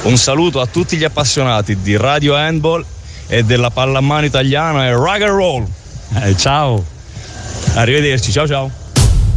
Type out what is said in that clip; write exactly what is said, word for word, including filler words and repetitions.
Un saluto a tutti gli appassionati di Radio Handball e della pallamano italiana e rock and roll. Eh, ciao. Arrivederci, ciao ciao.